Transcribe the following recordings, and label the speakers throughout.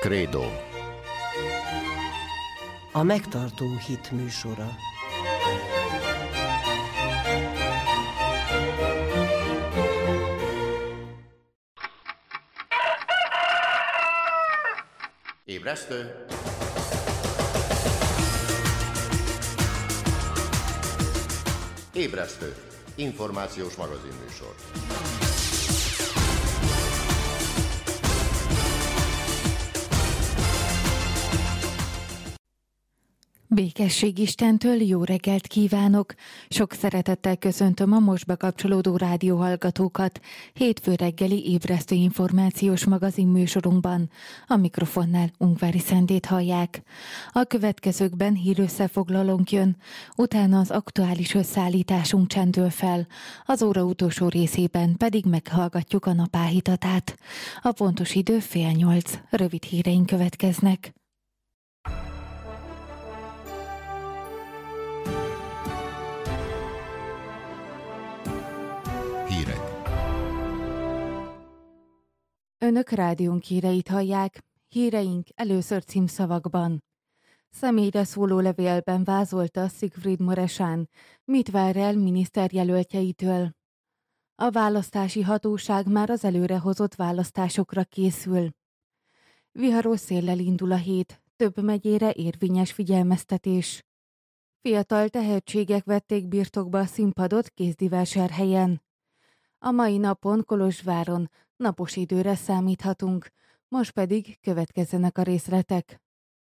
Speaker 1: Krédo.
Speaker 2: A megtartó hit műsora.
Speaker 1: Ébresztő! Ébresztő! Információs magazinműsor.
Speaker 3: Békesség Istentől, jó reggelt kívánok! Sok szeretettel köszöntöm a most bekapcsolódó rádióhallgatókat hétfő reggeli ébresztő információs magazin műsorunkban. A mikrofonnál Ungvári Szendét hallják. A következőkben hírösszefoglalónk jön, utána az aktuális összeállításunk csendül fel, az óra utolsó részében pedig meghallgatjuk a napáhítatát. A pontos idő 7:30, rövid híreink következnek.
Speaker 1: Hírek.
Speaker 3: Önök rádiónk híreit hallják, híreink először címszavakban. Személyre szóló levélben vázolta Sigfrid Muresan, mit vár el miniszterjelöltjeitől. A választási hatóság már az előrehozott választásokra készül. Viharos széllel indul a hét, több megyére érvényes figyelmeztetés. Fiatal tehetségek vették birtokba a színpadot Kézdivásárhelyen. A mai napon Kolozsváron napos időre számíthatunk, most pedig következzenek a részletek.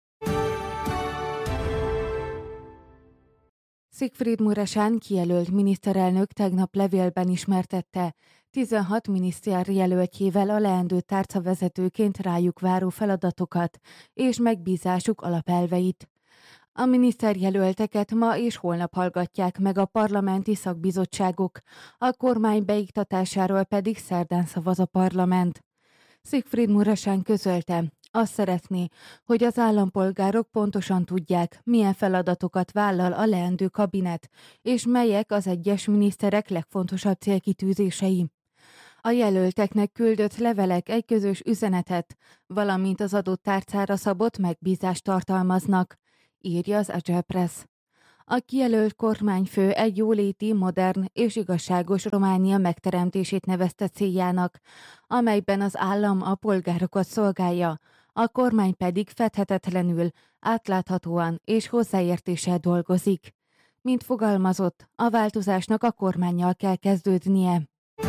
Speaker 3: Sigfrid Muresan kijelölt miniszterelnök tegnap levélben ismertette, 16 miniszterjelöltjével a leendő tárcavezetőként rájuk váró feladatokat és megbízásuk alapelveit. A miniszterjelölteket ma és holnap hallgatják meg a parlamenti szakbizottságok, a kormány beiktatásáról pedig szerdán szavaz a parlament. Sigfrid Muresan közölte, azt szeretné, hogy az állampolgárok pontosan tudják, milyen feladatokat vállal a leendő kabinet, és melyek az egyes miniszterek legfontosabb célkitűzései. A jelölteknek küldött levelek egy közös üzenetet, valamint az adott tárcára szabott megbízást tartalmaznak, írja az Agile Press. A kijelölt kormányfő egy jóléti, modern és igazságos Románia megteremtését nevezte céljának, amelyben az állam a polgárokat szolgálja, a kormány pedig fedhetetlenül, átláthatóan és hozzáértéssel dolgozik. Mint fogalmazott, a változásnak a kormánnyal kell kezdődnie.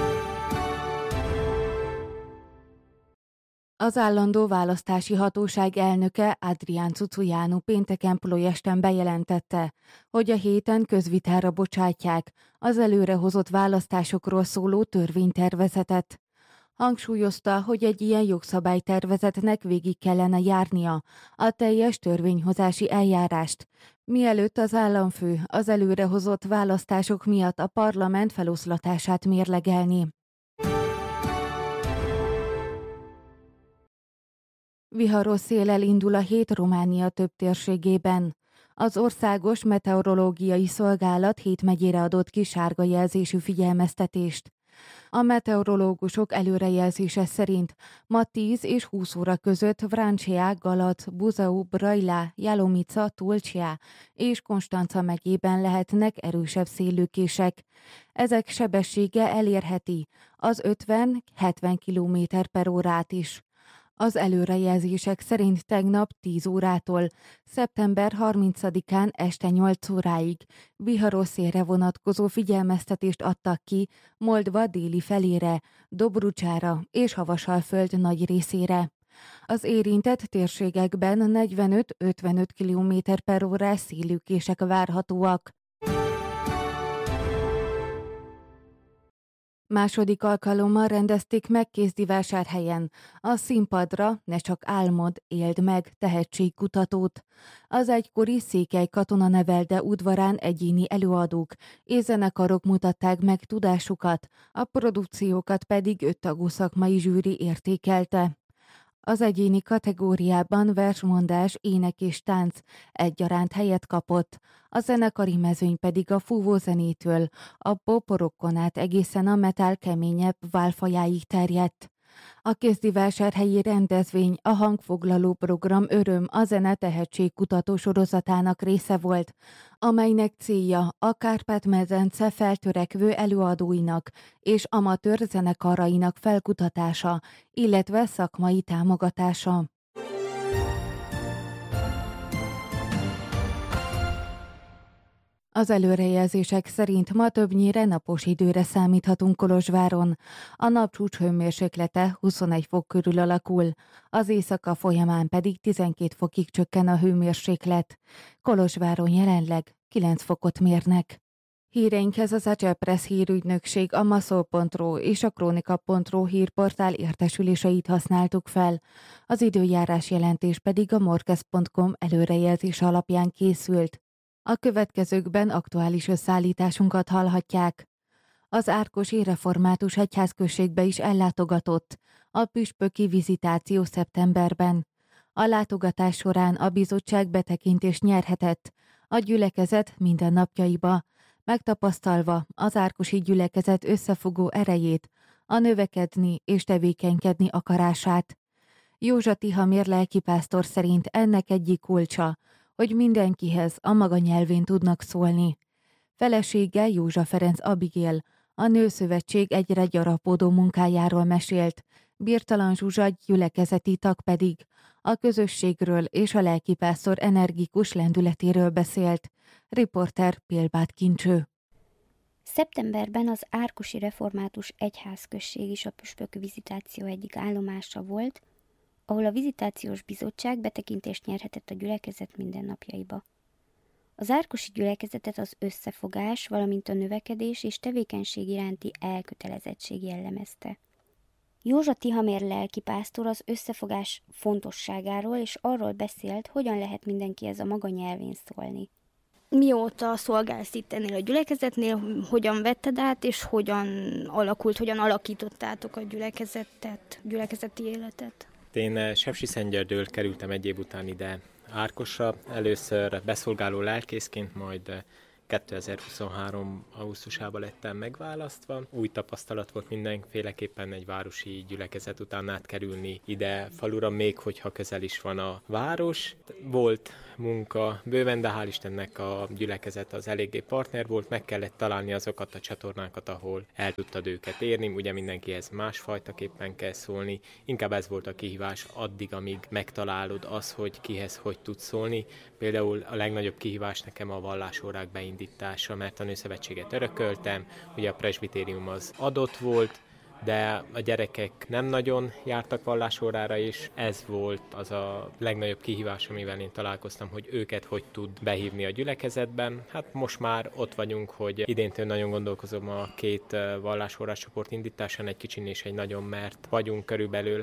Speaker 3: Az állandó választási hatóság elnöke Adrián Cucujánu pénteken Ploiesten bejelentette, hogy a héten közvitára bocsátják az előrehozott választásokról szóló törvénytervezetet. Hangsúlyozta, hogy egy ilyen jogszabálytervezetnek végig kellene járnia a teljes törvényhozási eljárást, mielőtt az államfő az előrehozott választások miatt a parlament feloszlatását mérlegelni. Viharos széllel indul a hét Románia több térségében. Az Országos Meteorológiai Szolgálat 7 megyére adott ki sárga jelzésű figyelmeztetést. A meteorológusok előrejelzése szerint ma 10 és 20 óra között Vrancea, Galac, Buzău, Brăila, Jalomica, Tulcea és Constanța megyében lehetnek erősebb széllökések. Ezek sebessége elérheti az 50-70 km/órát is. Az előrejelzések szerint tegnap 10 órától szeptember 30-án este 8 óráig viharos szélre vonatkozó figyelmeztetést adtak ki Moldva déli felére, Dobrucsára és Havasalföld nagy részére. Az érintett térségekben 45-55 km/órás széllökések várhatóak. Második alkalommal rendezték meg Kézdivásárhelyen a színpadra Ne csak álmod, éld meg tehetségkutatót. Az egykori Székely Katona Nevelde udvarán egyéni előadók és zenekarok mutatták meg tudásukat, a produkciókat pedig 5 tagú szakmai zsűri értékelte. Az egyéni kategóriában versmondás, ének és tánc egyaránt helyet kapott, a zenekari mezőny pedig a fúvózenétől, a pop-rockon át egészen a metal keményebb válfajáig terjedt. A kézdivásárhelyi rendezvény a hangfoglaló program Öröm a zene tehetségkutató sorozatának része volt, amelynek célja a Kárpát-medence feltörekvő előadóinak és amatőr zenekarainak felkutatása, illetve szakmai támogatása. Az előrejelzések szerint ma többnyire napos időre számíthatunk Kolozsváron. A nap csúcshőmérséklete 21 fok körül alakul, az éjszaka folyamán pedig 12 fokig csökken a hőmérséklet. Kolozsváron jelenleg 9 fokot mérnek. Híreinkhez az Acelpress hírügynökség, a maszol.ro és a kronika.ro hírportál értesüléseit használtuk fel. Az időjárás jelentés pedig a morkez.com előrejelzés alapján készült. A következőkben aktuális összeállításunkat hallhatják. Az Árkosi Református Egyházközségbe is ellátogatott a püspöki vizitáció szeptemberben. A látogatás során a bizottság betekintést nyerhetett a gyülekezet mindennapjaiba, megtapasztalva az árkosi gyülekezet összefogó erejét, a növekedni és tevékenykedni akarását. Józsa Tihamér lelkipásztor szerint ennek egyik kulcsa, hogy mindenkihez a maga nyelvén tudnak szólni. Felesége Józsa Ferenc Abigail a Nőszövetség egyre gyarapodó munkájáról mesélt, Birtalan Zsuzsa gyülekezeti tag pedig a közösségről és a lelkipásztor energikus lendületéről beszélt. Riporter Pélbát Kincső.
Speaker 4: Szeptemberben az Árkosi Református Egyházközség is a püspöki vizitáció egyik állomása volt, ahol a vizitációs bizottság betekintést nyerhetett a gyülekezet mindennapjaiba. Az árkosi gyülekezetet az összefogás, valamint a növekedés és tevékenység iránti elkötelezettség jellemezte. Józsa Tihamér lelkipásztor az összefogás fontosságáról és arról beszélt, hogyan lehet mindenkihez a maga nyelvén szólni.
Speaker 5: Mióta szolgálsz itt ennél a gyülekezetnél, hogyan vetted át, és hogyan alakult, hogyan alakítottátok a gyülekezeti életet?
Speaker 6: Én Sepsiszentgyörgyről kerültem egy év után ide Árkosra, először beszolgáló lelkészként, majd 2023. augusztusában lettem megválasztva. Új tapasztalat volt mindenféleképpen egy városi gyülekezet után átkerülni ide falura, még hogyha közel is van a város. Volt munka bőven, de hál' Istennek a gyülekezet az eléggé partner volt, meg kellett találni azokat a csatornákat, ahol el tudtad őket érni. Ugye mindenkihez másfajtaképpen kell szólni, inkább ez volt a kihívás addig, amíg megtalálod az, hogy kihez hogy tudsz szólni. Például a legnagyobb kihívás nekem a vallásórák beindítása, mert a Nőszövetséget örököltem, ugye a presbitérium az adott volt, de a gyerekek nem nagyon jártak vallásórára, és ez volt az a legnagyobb kihívás, amivel én találkoztam, hogy őket hogy tud behívni a gyülekezetben. Hát most már ott vagyunk, hogy idéntől nagyon gondolkozom a két vallásórás csoport indításán, egy kicsin és egy nagyon, mert vagyunk körülbelül,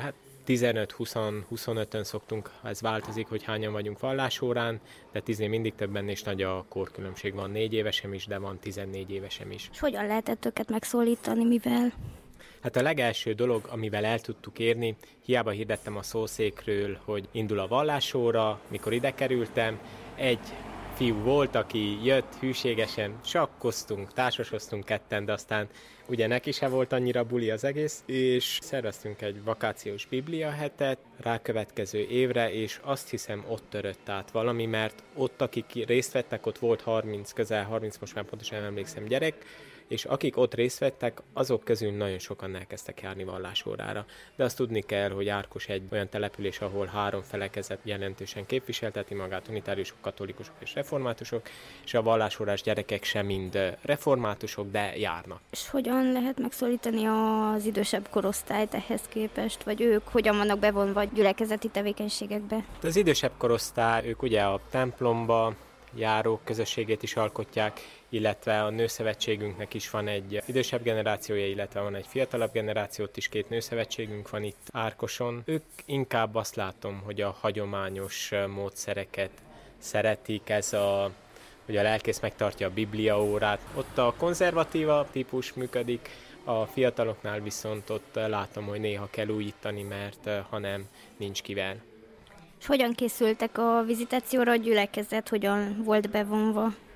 Speaker 6: 15-20-25-ön szoktunk, ez változik, hogy hányan vagyunk vallásórán, de 10-nél mindig többen, és nagy a korkülönbség. Van 4 évesem is, de van 14 évesem is.
Speaker 5: És hogyan lehetett őket megszólítani, mivel?
Speaker 6: Hát a legelső dolog, amivel el tudtuk érni, hiába hirdettem a szószékről, hogy indul a vallásóra, mikor ide kerültem, egy fiú volt, aki jött hűségesen, sakkoztunk, társasoztunk ketten, de aztán ugye neki se volt annyira buli az egész, és szerveztünk egy vakációs bibliahetet rákövetkező évre, és azt hiszem ott törött át valami, mert ott, akik részt vettek, ott volt közel 30, most már pontosan nem emlékszem gyerek, és akik ott részt vettek, azok közül nagyon sokan elkezdtek járni vallásórára. De azt tudni kell, hogy Árkos egy olyan település, ahol 3 felekezet jelentősen képviselteti magát, unitáriusok, katolikusok és reformátusok, és a vallásórás gyerekek sem mind reformátusok, de járnak.
Speaker 5: És hogyan lehet megszólítani az idősebb korosztályt ehhez képest, vagy ők hogyan vannak bevonva a gyülekezeti tevékenységekbe?
Speaker 6: Az idősebb korosztály, ők ugye a templomba járók közösségét is alkotják, illetve a nőszövetségünknek is van egy idősebb generációja, illetve van egy fiatalabb generációt is, 2 nőszövetségünk van itt Árkoson. Ők inkább azt látom, hogy a hagyományos módszereket szeretik, hogy a lelkész megtartja a bibliaórát. Ott a konzervatíva típus működik, a fiataloknál viszont ott látom, hogy néha kell újítani, mert ha nem, nincs kivel.
Speaker 5: És hogyan készültek a vizitációra a gyülekezet, hogyan volt bevonva?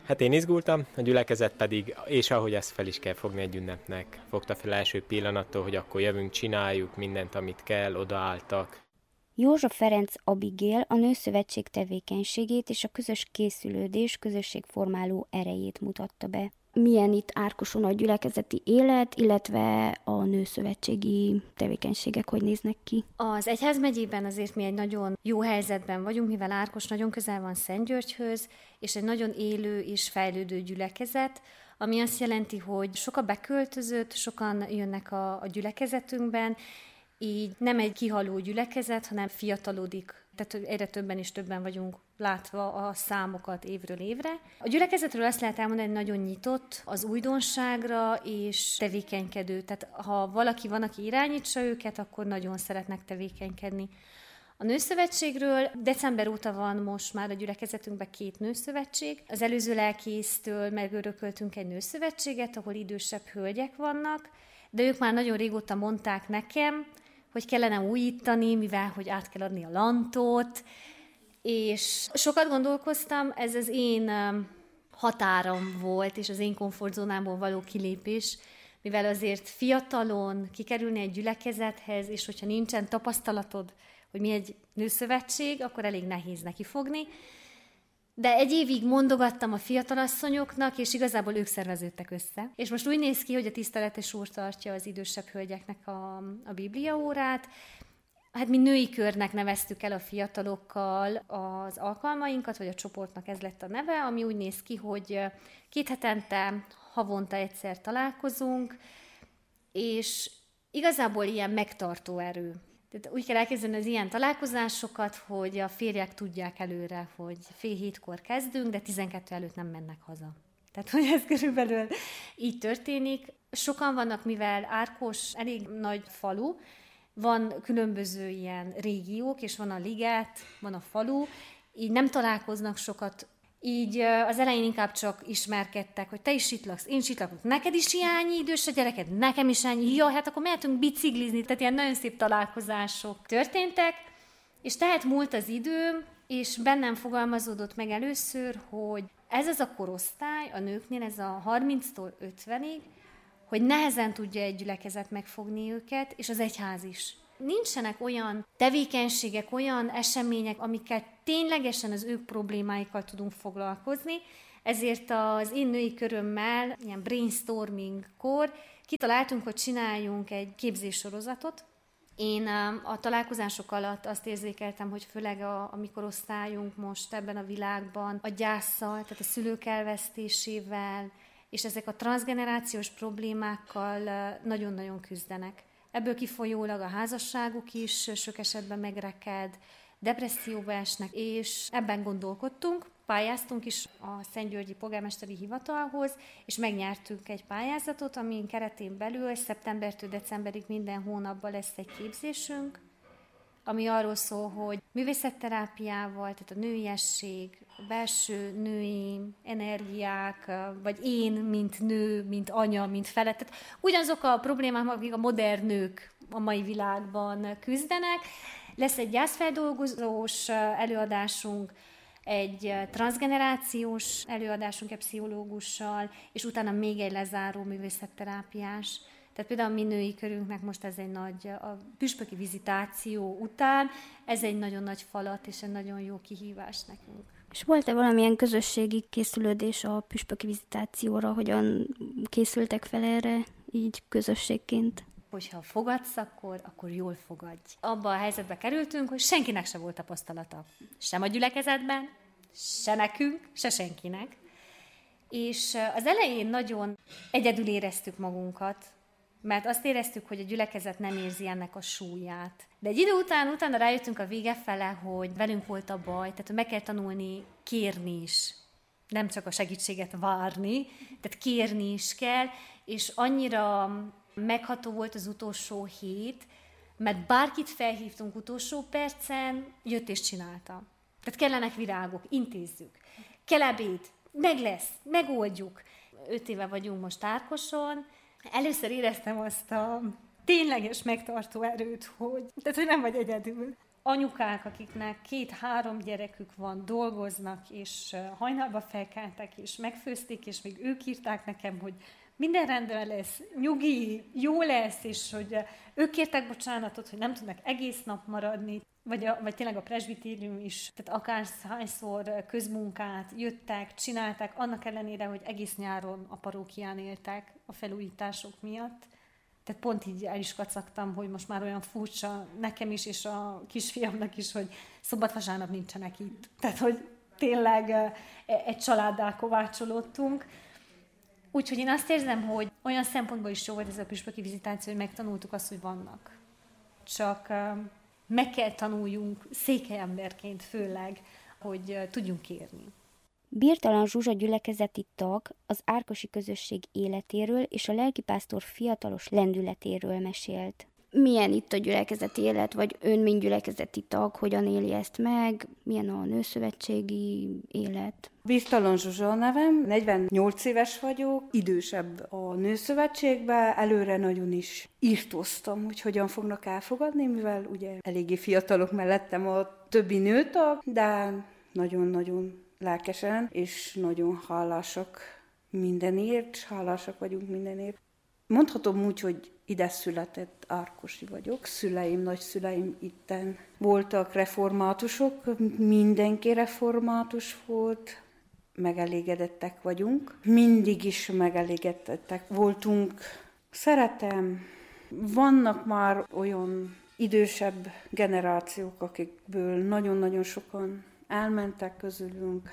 Speaker 6: Hát én izgultam, a gyülekezet pedig, és ahogy ezt fel is kell fogni egy ünnepnek, fogta fel első pillanattól, hogy akkor jövünk, csináljuk mindent, amit kell, odaálltak.
Speaker 4: Józsa Ferenc Abigail a Nőszövetség tevékenységét és a közös készülődés közösségformáló erejét mutatta be.
Speaker 5: Milyen itt Árkoson a gyülekezeti élet, illetve a nőszövetségi tevékenységek hogy néznek ki?
Speaker 7: Az egyházmegyében azért mi egy nagyon jó helyzetben vagyunk, mivel Árkos nagyon közel van Szentgyörgyhöz, és egy nagyon élő és fejlődő gyülekezet, ami azt jelenti, hogy sok a beköltözött, sokan jönnek a gyülekezetünkben, így nem egy kihaló gyülekezet, hanem fiatalodik. Tehát egyre többen és többen vagyunk látva a számokat évről évre. A gyülekezetről azt lehet elmondani, hogy nagyon nyitott az újdonságra és tevékenykedő. Tehát ha valaki van, aki irányítsa őket, akkor nagyon szeretnek tevékenykedni. A nőszövetségről december óta van most már a gyülekezetünkben 2 nőszövetség. Az előző lelkésztől megörököltünk egy nőszövetséget, ahol idősebb hölgyek vannak, de ők már nagyon régóta mondták nekem, hogy kellene újítani, mivel hogy át kell adni a lantot, és sokat gondolkoztam, ez az én határom volt, és az én komfortzónámból való kilépés, mivel azért fiatalon kikerülni egy gyülekezethez, és hogyha nincsen tapasztalatod, hogy mi egy nőszövetség, akkor elég nehéz nekifogni. De egy évig mondogattam a fiatalasszonyoknak, és igazából ők szerveződtek össze. És most úgy néz ki, hogy a tiszteletes úr tartja az idősebb hölgyeknek a bibliaórát. Hát mi női körnek neveztük el a fiatalokkal az alkalmainkat, vagy a csoportnak ez lett a neve, ami úgy néz ki, hogy 2 hetente, havonta egyszer találkozunk, és igazából ilyen megtartó erő. Tehát úgy kell elkezdeni az ilyen találkozásokat, hogy a férjek tudják előre, hogy 6:30 kezdünk, de 12 előtt nem mennek haza. Tehát, hogy ez körülbelül így történik. Sokan vannak, mivel Árkos elég nagy falu, van különböző ilyen régiók, és van a liget, van a falu, így nem találkoznak sokat. Így az elején inkább csak ismerkedtek, hogy te is itt laksz, én is itt lakok, neked is hiányi idős a gyereked, nekem is ennyi, ja, hát akkor mehetünk biciklizni, tehát ilyen nagyon szép találkozások történtek, és tehát múlt az idő, és bennem fogalmazódott meg először, hogy ez az a korosztály, a nőknél ez a 30-tól 50-ig, hogy nehezen tudja egy gyülekezet megfogni őket, és az egyház is. Nincsenek olyan tevékenységek, olyan események, amikkel ténylegesen az ők problémáikkal tudunk foglalkozni, ezért az én női körömmel, ilyen brainstormingkor kitaláltunk, hogy csináljunk egy képzéssorozatot. Én a találkozások alatt azt érzékeltem, hogy főleg a mi korosztályunk most ebben a világban a gyásszal, tehát a szülők elvesztésével, és ezek a transzgenerációs problémákkal nagyon-nagyon küzdenek. Ebből kifolyólag a házasságuk is sok esetben megreked, depresszióba esnek, és ebben gondolkodtunk. Pályáztunk is a Szentgyörgyi Polgármesteri Hivatalhoz, és megnyertünk egy pályázatot, amin keretén belül szeptembertől decemberig minden hónapban lesz egy képzésünk, ami arról szól, hogy művészetterápiával, tehát a nőiesség, a belső női energiák, vagy én, mint nő, mint anya, mint felett. Tehát ugyanazok a problémák, amik a modern nők a mai világban küzdenek. Lesz egy gyászfeldolgozós előadásunk, egy transzgenerációs előadásunk egy pszichológussal, és utána még egy lezáró művészetterápiás. Tehát például a mi női körünknek most ez egy nagy, a püspöki vizitáció után, ez egy nagyon nagy falat, és egy nagyon jó kihívás nekünk.
Speaker 5: És volt-e valamilyen közösségi készülődés a püspöki vizitációra, hogyan készültek fel erre így közösségként?
Speaker 7: Hogyha fogadsz, akkor jól fogadj. Abba a helyzetbe kerültünk, hogy senkinek se volt tapasztalata. Sem a gyülekezetben, se nekünk, se senkinek. És az elején nagyon egyedül éreztük magunkat, mert azt éreztük, hogy a gyülekezet nem érzi ennek a súlyát. De egy idő utána rájöttünk a vége fele, hogy velünk volt a baj, tehát meg kell tanulni kérni is, nem csak a segítséget várni, tehát kérni is kell, és annyira megható volt az utolsó hét, mert bárkit felhívtunk utolsó percen, jött és csinálta. Tehát kellenek virágok, intézzük. Kell ebéd, meg lesz, megoldjuk. 5 éve vagyunk most Árkoson. Először éreztem azt a tényleges megtartó erőt, hogy nem vagy egyedül. anyukák, akiknek 2-3 gyerekük van, dolgoznak, és hajnalba felkeltek, és megfőzték, és még ők írták nekem, hogy minden rendben lesz, nyugi, jó lesz, és hogy ők kértek bocsánatot, hogy nem tudnak egész nap maradni, vagy tényleg a presbitérium is, tehát akárhányszor közmunkát jöttek, csinálták, annak ellenére, hogy egész nyáron a parókián éltek a felújítások miatt. Tehát pont így el is kacagtam, hogy most már olyan furcsa nekem is, és a kisfiamnak is, hogy szombat-vasárnap nincsenek itt. Tehát, hogy tényleg egy családdal kovácsolódtunk. Úgyhogy én azt érzem, hogy olyan szempontból is jó volt ez a püspöki vizitáció, hogy megtanultuk azt, hogy vannak. Csak meg kell tanuljunk székelyemberként főleg, hogy tudjunk kérni.
Speaker 4: Birtalan Zsuzsa gyülekezeti tag az árkosi közösség életéről és a lelkipásztor fiatalos lendületéről mesélt.
Speaker 5: Milyen itt a gyülekezeti élet, vagy ön, mint gyülekezeti tag, hogyan éli ezt meg, milyen a nőszövetségi élet?
Speaker 8: Birtalan Zsuzsa a nevem, 48 éves vagyok, idősebb a nőszövetségben, előre nagyon is írtóztam, hogy hogyan fognak elfogadni, mivel ugye eléggé fiatalok mellettem a többi nőtag, de nagyon-nagyon lelkesen, és nagyon hálásak mindenért, és hálásak vagyunk mindenért. Mondhatom úgy, hogy ide született árkosi vagyok, szüleim, nagyszüleim itten voltak reformátusok, mindenki református volt, megelégedettek vagyunk, mindig is megelégedettek voltunk. Szeretem, vannak már olyan idősebb generációk, akikből nagyon-nagyon sokan elmentek közülünk,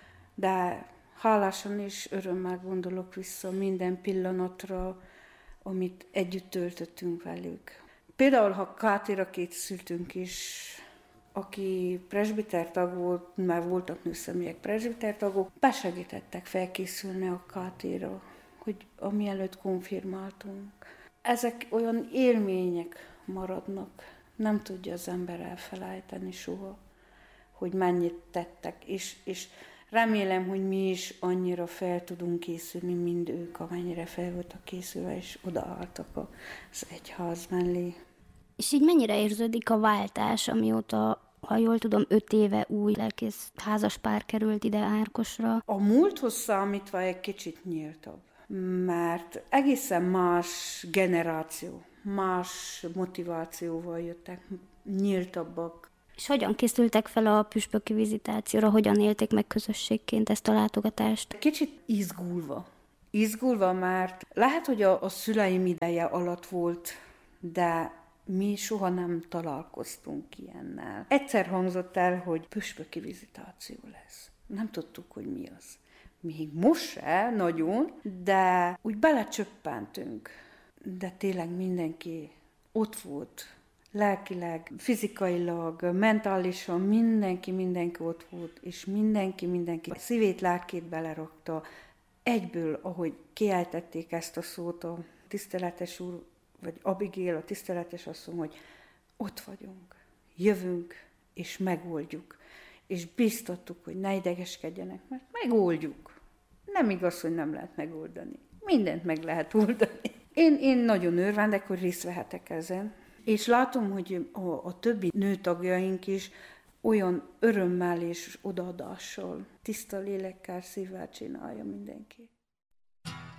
Speaker 8: de hálásan és örömmel gondolok vissza minden pillanatra, amit együtt töltöttünk velük. Például, ha kátira készültünk is, aki presbiter tag volt, már voltak nőszemélyek presbiter tagok, besegítettek felkészülni a kátira, hogy amielőtt konfirmáltunk. Ezek olyan élmények maradnak, nem tudja az ember elfelejteni soha, hogy mennyit tettek, és remélem, hogy mi is annyira fel tudunk készülni, mint ők, amennyire fel voltak készülve, és odaálltak az egyház mellé.
Speaker 5: És így mennyire érződik a váltás, amióta, ha jól tudom, 5 éve új lelkész házaspár került ide Árkosra?
Speaker 8: A múlthoz számítva egy kicsit nyíltabb, mert egészen más generáció, más motivációval jöttek, nyíltabbak.
Speaker 5: És hogyan készültek fel a püspöki vizitációra, hogyan élték meg közösségként ezt a látogatást?
Speaker 8: Kicsit izgulva, mert lehet, hogy a szüleim ideje alatt volt, de mi soha nem találkoztunk ilyennel. Egyszer hangzott el, hogy püspöki vizitáció lesz. Nem tudtuk, hogy mi az. Még most se nagyon, de úgy belecsöppentünk. De tényleg mindenki ott volt. Lelkileg, fizikailag, mentálisan mindenki ott volt, és mindenki szívét, lelkét belerakta. Egyből, ahogy kiejtették ezt a szót a tiszteletes úr, vagy Abigail, a tiszteletes asszony, hogy ott vagyunk, jövünk, és megoldjuk. És biztattuk, hogy ne idegeskedjenek, mert megoldjuk. Nem igaz, hogy nem lehet megoldani. Mindent meg lehet oldani. Én nagyon örvendek, hogy részt vehetek ezen. És látom, hogy a többi nőtagjaink is olyan örömmel és odaadással, tiszta lélekkel, szívvel csinálja mindenki.